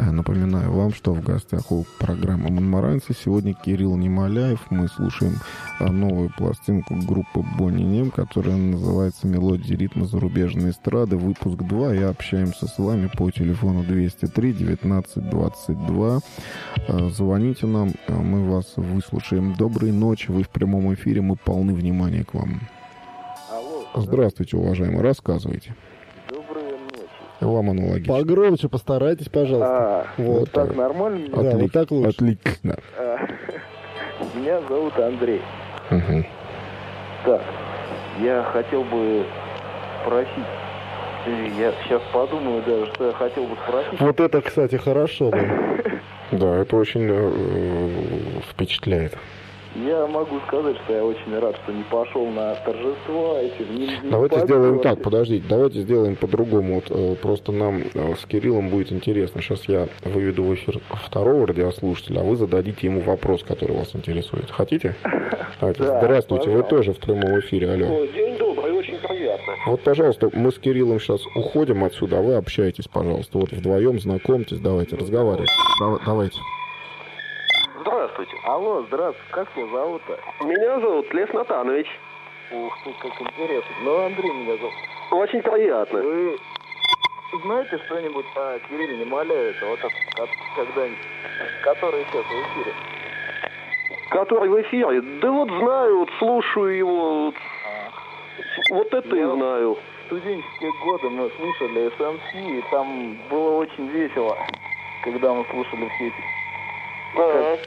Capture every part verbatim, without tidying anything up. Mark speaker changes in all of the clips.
Speaker 1: Напоминаю вам, что в гостях у программы «Монмаранцы» сегодня Кирилл Немоляев. Мы слушаем новую пластинку группы Boney M, которая называется «Мелодии ритма зарубежной эстрады», выпуск два. И общаемся с вами по телефону двести три девятнадцать двадцать два. Звоните нам, мы вас выслушаем. Доброй ночи, вы в прямом эфире, мы полны внимания к вам.
Speaker 2: Алло.
Speaker 1: Здравствуйте, уважаемый, рассказывайте. Вам аналогично.
Speaker 3: Погромче постарайтесь, пожалуйста.
Speaker 2: А, вот, вот так нормально?
Speaker 3: Да,
Speaker 1: Отлик,
Speaker 3: вот так лучше.
Speaker 1: Отлично.
Speaker 2: А, меня зовут Андрей.
Speaker 1: Угу.
Speaker 2: Так, я хотел бы спросить, я сейчас подумаю даже, что я хотел бы спросить.
Speaker 3: Вот это, кстати, хорошо. Да,
Speaker 1: да, это очень э, впечатляет.
Speaker 2: Я могу сказать, что я очень рад, что не пошел на торжество. Эти, не, не
Speaker 1: давайте
Speaker 2: победу.
Speaker 1: сделаем так, подождите, давайте сделаем по-другому. Вот, э, просто нам э, с Кириллом будет интересно. Сейчас я выведу в эфир второго радиослушателя, а вы зададите ему вопрос, который вас интересует. Хотите? Давайте.
Speaker 2: Да,
Speaker 1: здравствуйте,
Speaker 2: пожалуйста.
Speaker 1: Вы тоже в прямом эфире, алло.
Speaker 4: День добрый, очень приятно.
Speaker 1: Вот, пожалуйста, мы с Кириллом сейчас уходим отсюда, а вы общаетесь, пожалуйста. Вот вдвоем знакомьтесь, давайте, разговаривайте. Дав- давайте.
Speaker 4: Здравствуйте.
Speaker 2: Алло, здравствуйте, как тебя зовут-то?
Speaker 4: Меня зовут Лев Натанович.
Speaker 2: Ух ты, как интересно. Ну, Андрей меня зовут.
Speaker 4: Очень приятно.
Speaker 2: Вы знаете что-нибудь о Кирилле Немоляеве, вот так, когда-нибудь, который сейчас в эфире?
Speaker 4: Который в эфире? Да вот знаю, вот слушаю его. Вот, вот это
Speaker 2: Я
Speaker 4: и знаю.
Speaker 2: В студенческие годы мы слушали эс эм си, и там было очень весело, когда мы слушали все эти...
Speaker 4: Ага.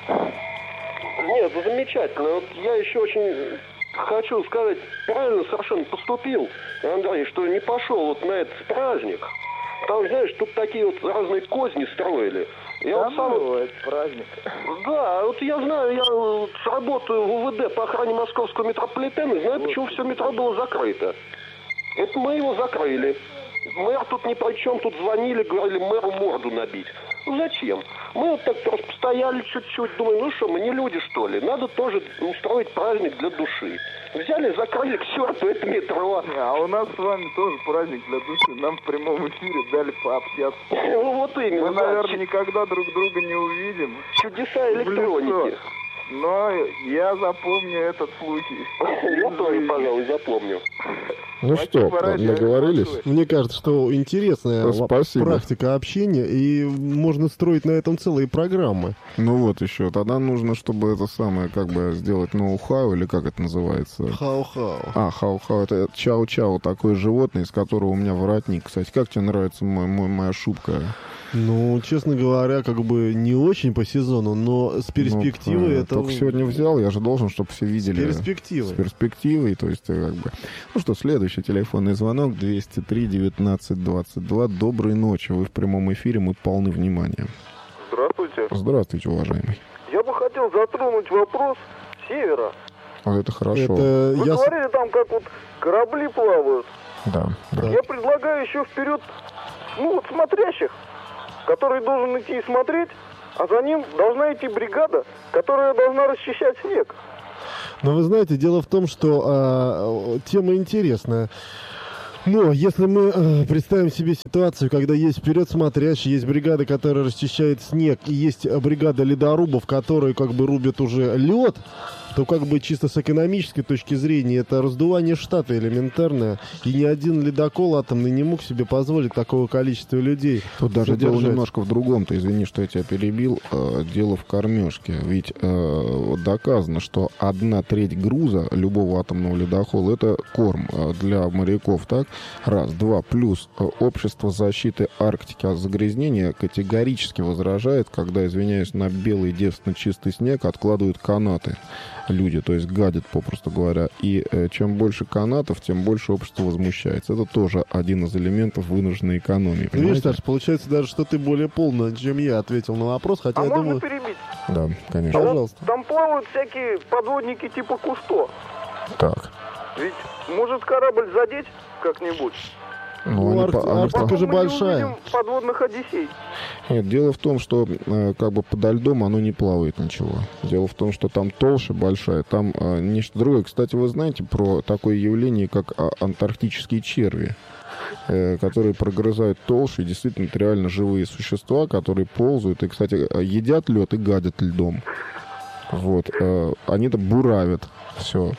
Speaker 4: Нет, ну замечательно. Вот я еще очень хочу сказать, правильно совершенно поступил, Андрей, что не пошел вот на этот праздник. Там, знаешь, тут такие вот разные козни строили. Я
Speaker 2: Да
Speaker 4: вот сам...
Speaker 2: ну, это праздник.
Speaker 4: Да, вот я знаю, я вот работаю в УВД по охране московского метрополитена, знаю, вот. Почему все метро было закрыто. Это мы его закрыли. Мэр тут ни при чем, тут звонили, говорили, мэру морду набить. Ну зачем? Мы вот так просто постояли чуть-чуть, думаем, ну что, мы не люди, что ли? Надо тоже устроить праздник для души. Взяли, закрыли к черту это метро.
Speaker 2: А у нас с вами тоже праздник для души. Нам в прямом эфире дали пообщаться.
Speaker 4: Ну вот именно.
Speaker 2: Мы, наверное, никогда друг друга не увидим.
Speaker 4: Чудеса электроники.
Speaker 2: Но я запомню этот случай.
Speaker 4: Я тоже, пожалуй, запомню.
Speaker 1: Ну что, договорились?
Speaker 3: Мне кажется, что интересная
Speaker 1: Спасибо.
Speaker 3: практика общения, и можно строить на этом целые программы.
Speaker 1: Ну вот еще, тогда нужно, чтобы это самое, как бы сделать ноу-хау, или как это называется?
Speaker 3: Хау-хау.
Speaker 1: А, хау-хау, это чау-чау, такое животное, из которого у меня воротник. Кстати, как тебе нравится мой, мой, моя шубка?
Speaker 3: Ну, честно говоря, как бы не очень по сезону, но с перспективой
Speaker 1: ну,
Speaker 3: это...
Speaker 1: Только сегодня взял, я же должен, чтобы все видели.
Speaker 3: С перспективой.
Speaker 1: С перспективой, то есть, как бы... Ну что, следующий телефонный звонок, двести три девятнадцать двадцать два. Доброй ночи, вы в прямом эфире, мы полны внимания.
Speaker 5: Здравствуйте.
Speaker 1: Здравствуйте, уважаемый.
Speaker 5: Я бы хотел затронуть вопрос севера.
Speaker 1: Вот это хорошо.
Speaker 3: Это
Speaker 5: Вы
Speaker 3: я...
Speaker 5: говорили там, как вот корабли плавают.
Speaker 1: Да, да.
Speaker 5: Я предлагаю еще вперед, ну вот смотрящих, который должен идти и смотреть, а за ним должна идти бригада, которая должна расчищать снег.
Speaker 3: Но вы знаете, дело в том, что а, тема интересная. Но если мы э, представим себе ситуацию, когда есть вперед смотрящий, есть бригада, которая расчищает снег, и есть бригада ледорубов, которые как бы рубят уже лед, то как бы чисто с экономической точки зрения это раздувание штата элементарное. И ни один ледокол атомный не мог себе позволить такого количества людей.
Speaker 1: Тут даже
Speaker 3: задержать.
Speaker 1: дело немножко в другом. Ты извини, что я тебя перебил. Э, дело в кормежке. Ведь э, доказано, что одна треть груза любого атомного ледокола — это корм э, для моряков, так? Раз. Два. Плюс э, общество защиты Арктики от загрязнения категорически возражает, когда, извиняюсь, на белый девственно чистый снег откладывают канаты люди, то есть гадят, попросту говоря. И э, чем больше канатов, тем больше общество возмущается. Это тоже один из элементов вынужденной экономии.
Speaker 3: Ну, видишь, Саш, получается даже, что ты более полно, чем я ответил на вопрос, хотя
Speaker 5: А
Speaker 3: я
Speaker 5: можно
Speaker 3: думаю...
Speaker 5: перебить?
Speaker 1: Да, конечно.
Speaker 5: А вот
Speaker 3: Пожалуйста.
Speaker 5: там плавают всякие подводники типа Кусто.
Speaker 1: Так.
Speaker 5: Ведь может корабль задеть как-нибудь?
Speaker 1: Ну,
Speaker 3: Ну,
Speaker 1: они
Speaker 3: Арк-
Speaker 1: по- они
Speaker 3: Арктика
Speaker 1: по-
Speaker 3: же
Speaker 5: Мы не
Speaker 3: большая.
Speaker 5: увидим подводных Одиссей.
Speaker 1: Нет, дело в том, что э, как бы подо льдом оно не плавает ничего. Дело в том, что там толща большая, там э, нечто другое. Кстати, вы знаете про такое явление, как а, антарктические черви? э, которые прогрызают толще. И действительно, это реально живые существа, которые ползают. И, кстати, едят лед и гадят льдом. Вот. Э, они-то буравят. Все.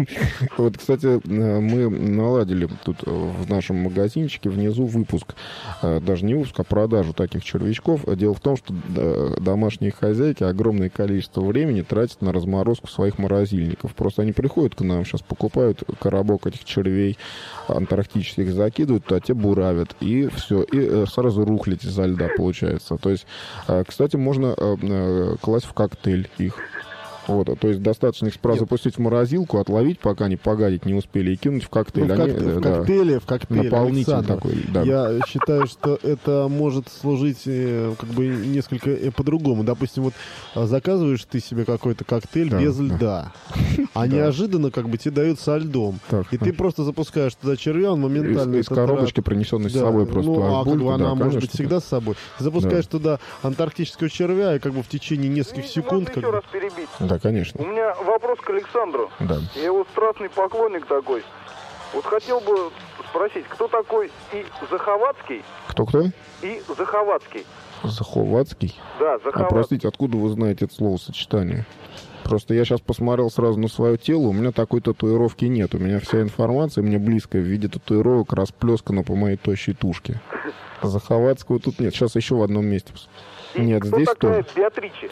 Speaker 1: Вот, кстати, мы наладили тут в нашем магазинчике внизу выпуск, даже не выпуск, а продажу таких червячков. Дело в том, что домашние хозяйки огромное количество времени тратят на разморозку своих морозильников. Просто они приходят к нам, сейчас покупают коробок этих червей антарктических, закидывают, а те буравят, и все, и сразу рухлядь изо льда получается. То есть, кстати, можно класть в коктейль их. Вот, то есть достаточно их сразу запустить в морозилку, отловить, пока они погадить не успели, и кинуть в коктейль.
Speaker 3: Ну, в,
Speaker 1: они,
Speaker 3: кок- в
Speaker 1: да,
Speaker 3: коктейле, в коктейле,
Speaker 1: наполнитель
Speaker 3: Александр,
Speaker 1: такой, да.
Speaker 3: Я считаю, что это может служить э, как бы несколько э, по-другому. Допустим, вот а, заказываешь ты себе какой-то коктейль
Speaker 1: Да,
Speaker 3: без
Speaker 1: да.
Speaker 3: льда, а неожиданно как бы тебе дают со льдом.
Speaker 1: Так,
Speaker 3: И ты просто запускаешь туда червя, он моментально...
Speaker 1: Из, из
Speaker 3: этот
Speaker 1: коробочки,
Speaker 3: рад-
Speaker 1: принесенной с
Speaker 3: Да,
Speaker 1: собой просто.
Speaker 3: ну, а как
Speaker 1: бульку,
Speaker 3: бы она
Speaker 1: да,
Speaker 3: может
Speaker 1: конечно,
Speaker 3: быть всегда с собой. Ты запускаешь туда антарктического червя, и как бы в течение нескольких
Speaker 5: Извините,
Speaker 3: секунд...
Speaker 5: можно
Speaker 3: Как
Speaker 5: еще
Speaker 3: бы...
Speaker 5: раз перебить?
Speaker 1: Да, конечно.
Speaker 5: У меня вопрос к Александру.
Speaker 1: Да.
Speaker 5: Я его страстный поклонник такой. Вот хотел бы спросить, кто такой и Заховацкий,
Speaker 1: Кто-кто?
Speaker 5: и Заховацкий?
Speaker 1: Заховацкий?
Speaker 5: Да,
Speaker 1: А
Speaker 5: Заховацкий.
Speaker 1: простите, откуда вы знаете это словосочетание? Просто я сейчас посмотрел сразу на свое тело, у меня такой татуировки нет. У меня вся информация мне близкая в виде татуировок расплескана по моей тощей тушке. Заховацкого тут нет. Сейчас еще в одном месте.
Speaker 5: И
Speaker 1: Нет,
Speaker 5: кто
Speaker 1: здесь
Speaker 5: такая
Speaker 1: тоже.
Speaker 5: Беатриче?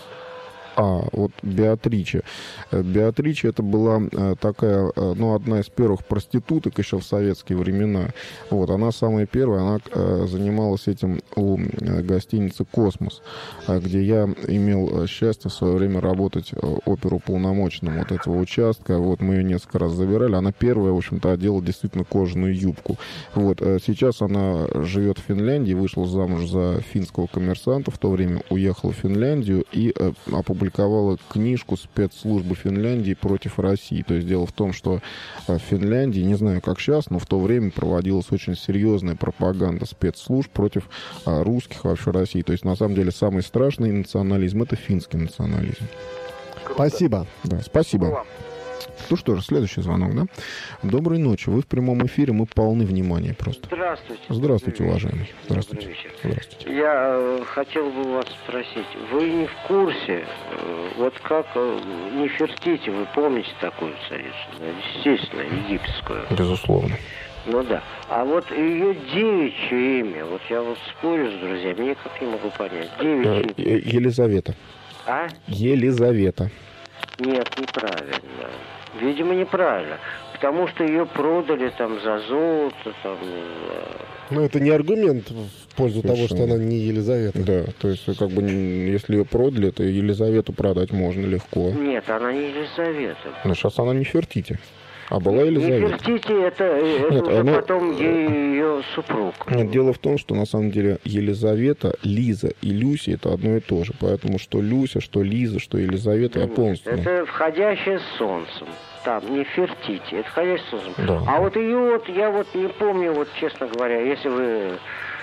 Speaker 1: А, вот Беатриче. Э, Беатриче это была э, такая, э, ну, одна из первых проституток еще в советские времена. Вот, она самая первая, она э, занималась этим у э, гостиницы «Космос», э, где я имел э, счастье в свое время работать э, оперуполномоченным вот этого участка. Вот, мы ее несколько раз забирали. Она первая, в общем-то, одела действительно кожаную юбку. Вот, э, сейчас она живет в Финляндии, вышла замуж за финского коммерсанта, в то время уехала в Финляндию и э, опубликовала опубликовала книжку спецслужбы Финляндии против России. То есть дело в том, что в Финляндии, не знаю, как сейчас, но в то время проводилась очень серьезная пропаганда спецслужб против а, русских вообще России. То есть на самом деле самый страшный национализм — это финский национализм.
Speaker 3: Спасибо.
Speaker 1: Да, спасибо.
Speaker 5: Вам.
Speaker 1: Ну что же, следующий звонок, да? Доброй ночи. Вы в прямом эфире, мы полны внимания просто.
Speaker 6: Здравствуйте.
Speaker 1: Здравствуйте,
Speaker 6: Добрый
Speaker 1: уважаемый.
Speaker 6: вечер.
Speaker 1: Здравствуйте.
Speaker 6: Добрый вечер.
Speaker 1: Здравствуйте.
Speaker 6: Я э, хотел бы вас спросить, вы не в курсе, э, вот как э, Нефертити, вы помните такую царицу? Естественно, египетскую.
Speaker 1: Безусловно.
Speaker 6: Ну да. А вот ее девичье имя, вот я вот спорю с друзьями, никак не могу понять.
Speaker 1: Э,
Speaker 6: Девичье
Speaker 1: Е- Елизавета.
Speaker 6: А?
Speaker 1: Елизавета.
Speaker 6: Нет, неправильно. Видимо, неправильно. Потому что ее продали там за золото, там... э,
Speaker 3: Ну, это не аргумент в пользу того, что
Speaker 1: Совершенно.
Speaker 3: она не Елизавета.
Speaker 1: Да, то есть, как бы, н- если ее продали, то Елизавету продать можно легко.
Speaker 6: Нет, она не Елизавета.
Speaker 1: Но сейчас она не Фертити, а была Елизавета.
Speaker 6: Нефертити, это, это
Speaker 1: Нет,
Speaker 6: уже
Speaker 1: она-
Speaker 6: потом ее супруг.
Speaker 1: Нет, дело в том, что на самом деле Елизавета, Лиза и Люся — это одно и то же. Поэтому что Люся, что Лиза, что Елизавета, я полностью...
Speaker 6: Это входящее с солнцем. Там, Нефертити, это входящее с солнцем.
Speaker 1: Да.
Speaker 6: А вот ее вот, я вот не помню, вот честно говоря, если вы... э,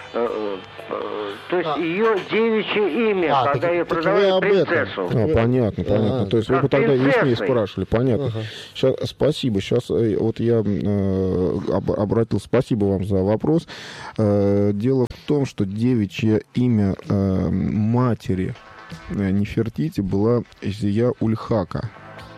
Speaker 6: э, э, то есть
Speaker 3: А.
Speaker 6: ее девичье имя,
Speaker 3: А,
Speaker 6: когда
Speaker 3: так-
Speaker 6: ее
Speaker 3: так вы
Speaker 6: продавали
Speaker 3: об этом.
Speaker 6: принцессу.
Speaker 1: А, понятно, понятно.
Speaker 3: А,
Speaker 1: То есть вы
Speaker 6: как
Speaker 1: бы тогда и с ней
Speaker 6: принцессой.
Speaker 1: спрашивали, понятно.
Speaker 3: Ага.
Speaker 1: Сейчас, спасибо. Сейчас вот я э, об- обратил, спасибо вам за вопрос. Э, дело в том, что девичье имя э, матери э, Нефертити была Зия Ульхака.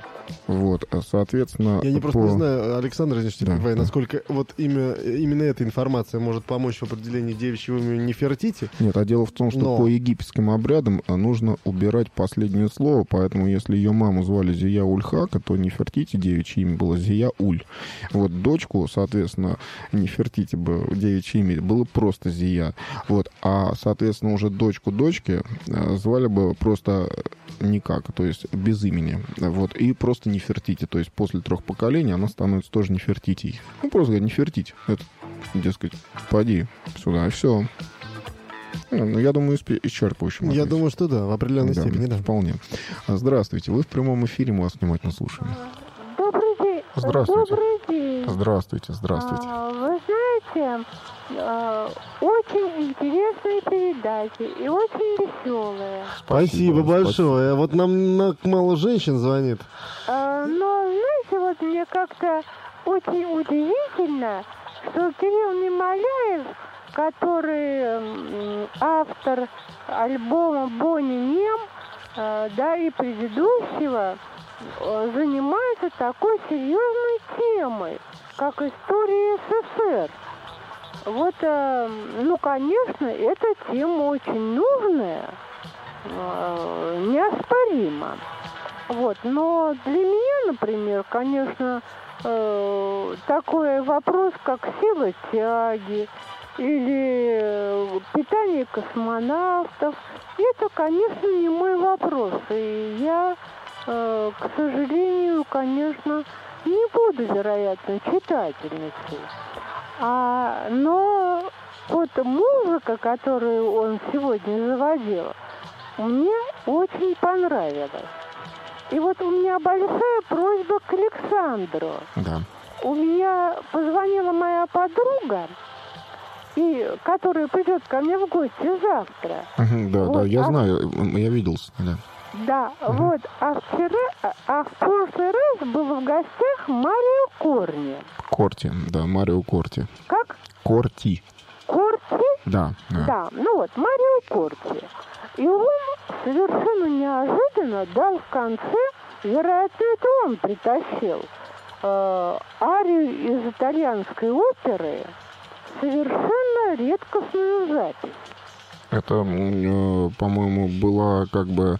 Speaker 1: Вот, а, соответственно...
Speaker 3: Я не просто
Speaker 1: по-
Speaker 3: не знаю, Александр, извините,
Speaker 1: Да,
Speaker 3: перебиваю,
Speaker 1: да.
Speaker 3: насколько вот имя, именно эта информация может помочь в определении девичьего имени Нефертити.
Speaker 1: Нет, а дело в том, что
Speaker 3: Но-
Speaker 1: по египетским обрядам а, нужно убирать последнее слово, поэтому если ее маму звали Зия Ульхака, то Нефертити девичье имя было Зия Уль. Вот дочку, соответственно, Нефертити бы девичье имя было просто Зия. Вот, а, соответственно, уже дочку дочки а, звали бы просто никак, то есть без имени. Вот, и просто Нефертити, то есть после трех поколений она становится тоже Нефертити. Ну, просто говорят, Нефертити. Это, дескать, поди сюда, и все. Ну, я думаю, исп- исчерпывающим.
Speaker 3: Я
Speaker 1: ответил.
Speaker 3: думаю, что да, в определенной
Speaker 1: Да,
Speaker 3: степени, да.
Speaker 1: вполне. А, Здравствуйте, вы в прямом эфире, мы вас внимательно слушаем.
Speaker 7: Добрый день.
Speaker 1: Здравствуйте.
Speaker 7: Добрый день.
Speaker 1: Здравствуйте, здравствуйте.
Speaker 7: А, вы знаете, а, очень интересные передачи и очень веселые.
Speaker 3: Спасибо большое. Вот нам на- мало женщин звонит.
Speaker 7: А, но, знаете, вот мне как-то очень удивительно, что Кирилл Немоляев, который м, автор альбома «Бонни Нем», э, да, и предыдущего, э, занимается такой серьезной темой, как история СССР. Вот, э, ну, конечно, эта тема очень нужная, э, неоспоримо. Вот, но для меня, например, конечно, э, такой вопрос, как сила тяги или питание космонавтов, это, конечно, не мой вопрос. И я, э, к сожалению, конечно, не буду, вероятно, читательницей. А, но вот музыка, которую он сегодня заводил, мне очень понравилась. И вот у меня большая просьба к Александру.
Speaker 1: Да.
Speaker 7: У меня позвонила моя подруга, и, которая придет ко мне в гости завтра.
Speaker 1: Мгм, да,
Speaker 7: Вот,
Speaker 1: да, я
Speaker 7: а-
Speaker 1: знаю, я виделся, да.
Speaker 7: Да, вот. А вчера, а в прошлый раз был в гостях Марио Корни.
Speaker 1: Корти, да, Марио Корти.
Speaker 7: Как?
Speaker 1: Корти,
Speaker 7: Корти?
Speaker 1: да, да.
Speaker 7: Да, ну вот, Марио Корти. И он совершенно неожиданно дал в конце, вероятно, это он притащил, э, арию из итальянской оперы, совершенно редкостную запись.
Speaker 1: Это, м, э, по-моему, была как бы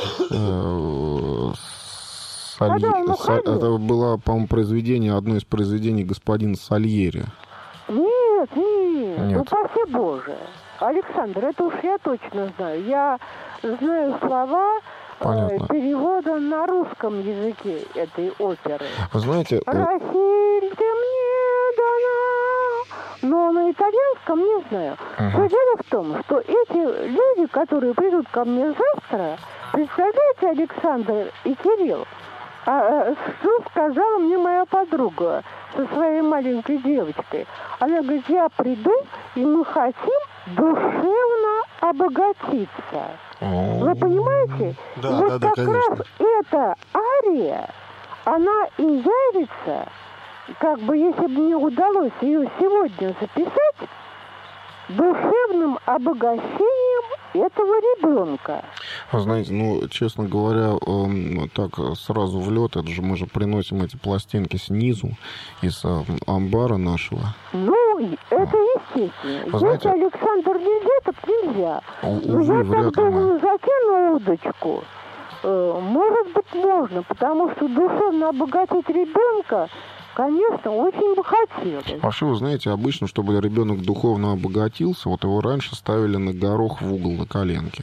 Speaker 1: э, Саль-
Speaker 7: Когда он
Speaker 1: Са-
Speaker 7: уходил?
Speaker 1: это было, по-моему, произведение, одно из произведений господина Сальери.
Speaker 7: Нет, нет,
Speaker 1: Нет.
Speaker 7: упаси Боже. Александр, это уж я точно знаю. Я знаю слова э,
Speaker 1: Понятно.
Speaker 7: перевода на русском языке этой оперы.
Speaker 1: Вы знаете, э,
Speaker 7: Рахиль, ты мне дана. Но на итальянском не знаю.
Speaker 1: Мгм.
Speaker 7: Но дело в том, что эти люди, которые придут ко мне завтра, представляете, Александр и Кирилл, а, а, что сказала мне моя подруга со своей маленькой девочкой? Она говорит, я приду, и мы хотим душевно обогатиться. Вы понимаете?
Speaker 3: Да,
Speaker 7: И вот
Speaker 3: да, да,
Speaker 7: как
Speaker 3: конечно.
Speaker 7: раз эта ария, она и явится, как бы, если бы мне удалось ее сегодня записать, душевным обогащением этого ребенка.
Speaker 1: вы знаете, ну, честно говоря, эм, так сразу в лед, это же мы же приносим эти пластинки снизу, из э, амбара нашего.
Speaker 7: Ну, это естественно.
Speaker 1: Вы знаете-
Speaker 7: Если Александр нельзя, так нельзя.
Speaker 1: У-
Speaker 7: Но
Speaker 1: увы,
Speaker 7: я
Speaker 1: вряд
Speaker 7: так
Speaker 1: ли мы-
Speaker 7: думаю, закину удочку. Э, Может быть, можно, потому что душевно обогатить ребенка, конечно, очень бы хотелось.
Speaker 1: Вообще, вы знаете, обычно, чтобы ребенок духовно обогатился, вот его раньше ставили на горох в угол, на коленке.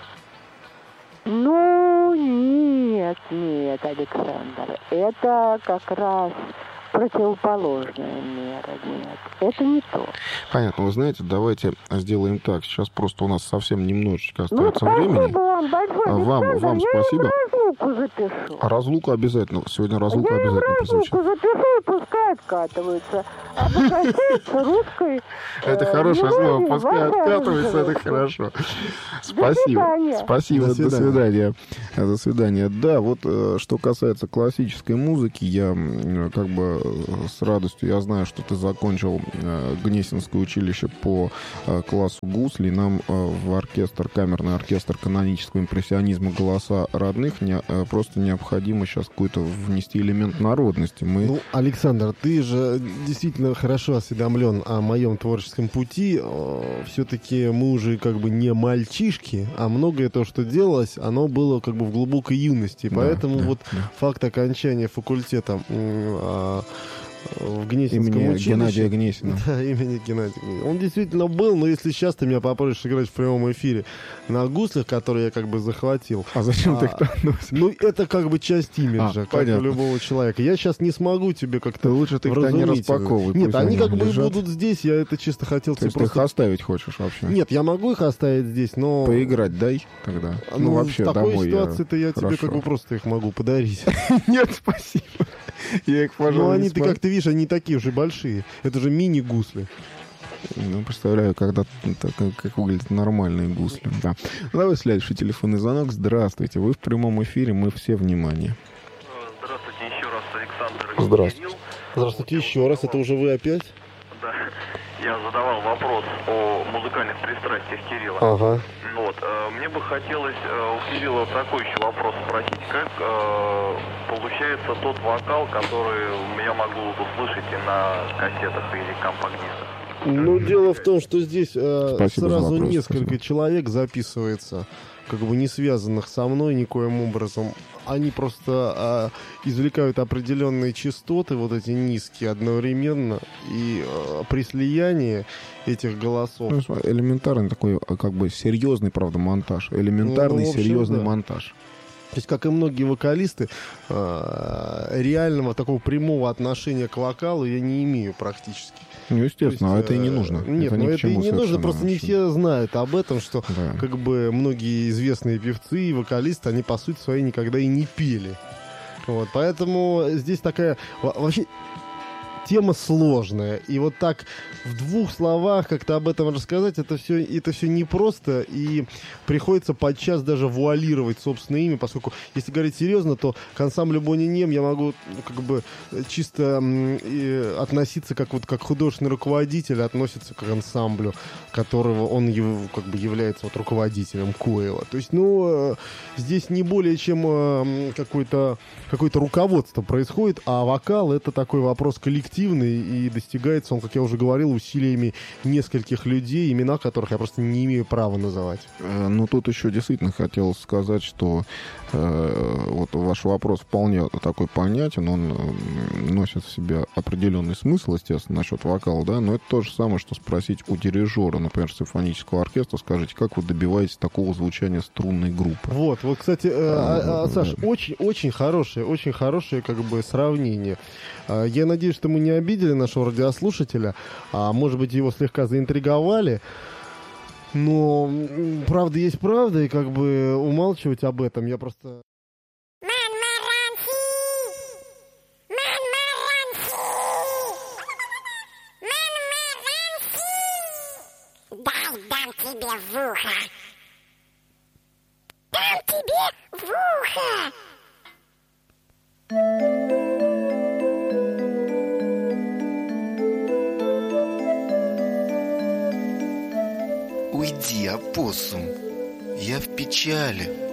Speaker 7: Ну, нет, нет, Александр. Это как раз противоположная мера. Нет, это не то.
Speaker 1: Понятно, вы знаете, давайте сделаем так. Сейчас просто у нас совсем немножечко
Speaker 7: Ну,
Speaker 1: остается
Speaker 7: спасибо
Speaker 1: времени.
Speaker 7: вам большое,
Speaker 1: А вам-
Speaker 7: Александр.
Speaker 1: вам
Speaker 7: я
Speaker 1: спасибо.
Speaker 7: им разлуку запишу.
Speaker 1: А разлуку обязательно. Сегодня разлука
Speaker 7: я им
Speaker 1: обязательно прозвучит.
Speaker 7: разлуку запишу, и пускай откатываются. Обогащаются русской...
Speaker 1: Это
Speaker 7: э,
Speaker 1: хорошее слово.
Speaker 7: мелодией,
Speaker 1: Пускай откатывается, это
Speaker 7: воспользуются.
Speaker 1: хорошо. Спасибо.
Speaker 7: свидания.
Speaker 1: Спасибо,
Speaker 3: До
Speaker 1: до
Speaker 3: свидания.
Speaker 1: свидания. До свидания. Да, вот э, что касается классической музыки, я м, как бы э, с радостью, я знаю, что ты закончил э, Гнесинское училище по э, классу гусли. Нам э, в оркестр, камерный оркестр канонического импрессионизма «Голоса родных» не, э, просто необходимо сейчас какой-то внести элемент народности. Мы
Speaker 3: Ну, Александр, ты же действительно хорошо осведомлен о моем творческом пути. Все-таки мы уже как бы не мальчишки, а многое то, что делалось, оно было как бы в глубокой юности.
Speaker 1: Да,
Speaker 3: Поэтому
Speaker 1: да,
Speaker 3: вот
Speaker 1: да.
Speaker 3: факт окончания факультета м, а, в Гнесинском
Speaker 1: имени
Speaker 3: училище...
Speaker 1: Геннадия Гнесина.
Speaker 3: Да, имени Геннадия Гнесина. Он действительно был, но если сейчас ты меня попросишь играть в прямом эфире на гуслях, которые я как бы захватил...
Speaker 1: А зачем ты
Speaker 3: а,
Speaker 1: их там носишь?
Speaker 3: Ну, это как бы часть имиджа,
Speaker 1: А,
Speaker 3: как у
Speaker 1: понятно.
Speaker 3: любого человека. Я сейчас не смогу тебе как-то
Speaker 1: Лучше ты их-то не
Speaker 3: вразумить.
Speaker 1: распаковывай.
Speaker 3: Нет,
Speaker 1: пусть
Speaker 3: они как бы
Speaker 1: лежат.
Speaker 3: будут здесь, я это чисто хотел
Speaker 1: То
Speaker 3: тебе
Speaker 1: есть ты их
Speaker 3: просто...
Speaker 1: оставить хочешь вообще?
Speaker 3: Нет, я могу их оставить здесь, но...
Speaker 1: Поиграть дай тогда. Ну,
Speaker 3: Ну,
Speaker 1: вообще,
Speaker 3: в такой
Speaker 1: домой я-
Speaker 3: ситуации-то я, тебе
Speaker 1: Хорошо.
Speaker 3: как бы просто их могу подарить.
Speaker 1: Нет, спасибо. Я их, пожалуй,
Speaker 3: Ну,
Speaker 1: не
Speaker 3: они, ты
Speaker 1: смогу.
Speaker 3: как ты видишь, они такие уже большие. Это же мини-гусли.
Speaker 1: Ну, представляю, когда так, как выглядят нормальные гусли. Да. Ну, давай следующий телефонный звонок. Здравствуйте. Вы в прямом эфире, мы все внимание.
Speaker 8: Здравствуйте еще раз, Александр.
Speaker 1: Здравствуйте.
Speaker 8: и Кирилл.
Speaker 3: Здравствуйте еще раз, это уже вы опять?
Speaker 8: Да, я задавал вопрос о музыкальных пристрастиях Кирилла.
Speaker 3: Ага.
Speaker 8: Вот, э, мне бы хотелось э, у Кирилла такой еще вопрос спросить. Как э, получается тот вокал, который я могу услышать и на кассетах или компакт-дисках?
Speaker 3: Ну, дело в том, что здесь э, сразу
Speaker 1: вопрос,
Speaker 3: несколько
Speaker 1: спасибо.
Speaker 3: человек записывается, как бы не связанных со мной никоим образом. Они просто э, извлекают определенные частоты, вот эти низкие, одновременно, и э, при слиянии этих голосов...
Speaker 1: Ну, элементарный такой, как бы, серьезный, правда, монтаж. Элементарный,
Speaker 3: Ну, в общем,
Speaker 1: серьезный
Speaker 3: да.
Speaker 1: монтаж.
Speaker 3: То есть, как и многие вокалисты, э, реального такого прямого отношения к вокалу я не имею практически.
Speaker 1: Ну, естественно,
Speaker 3: То есть,
Speaker 1: а это и не нужно.
Speaker 3: Нет,
Speaker 1: это
Speaker 3: ну
Speaker 1: ни к
Speaker 3: это и
Speaker 1: чему
Speaker 3: не нужно,
Speaker 1: совершенно
Speaker 3: просто не
Speaker 1: вообще.
Speaker 3: все знают об этом, что
Speaker 1: Да.
Speaker 3: как бы многие известные певцы и вокалисты, они по сути своей никогда и не пели. Вот, поэтому здесь такая во- вообще тема сложная. И вот так в двух словах как-то об этом рассказать, это все, это все непросто, и приходится подчас даже вуалировать собственное имя, поскольку, если говорить серьезно, то к ансамблю Бонни Нем я могу ну, как бы чисто м, и относиться как вот как художественный руководитель относится к ансамблю, которого он ев- как бы является вот руководителем Коэла. То есть, ну, э, здесь не более чем э, какое-то, какое-то руководство происходит, а вокал — это такой вопрос коллективный, и достигается он, как я уже говорил, усилиями нескольких людей, имена которых я просто не имею права называть.
Speaker 1: Э, Ну, тут еще действительно хотел сказать, что э, вот ваш вопрос вполне такой понятен, он э, носит в себе определенный смысл, естественно, насчет вокала, да, но это то же самое, что спросить у дирижера, например, симфонического оркестра, скажите, как вы добиваетесь такого звучания струнной группы?
Speaker 3: Вот, вот, кстати, э, а, а, Саш, очень, очень хорошее, очень хорошее, как бы, сравнение. А, я надеюсь, что мы не обидели нашего радиослушателя, а может быть, его слегка заинтриговали. Но м, правда есть правда, и как бы умалчивать об этом я просто...
Speaker 9: Дай, дам тебе в ухо. Дам тебе в ухо.
Speaker 10: Уйди, опоссум, я в печали.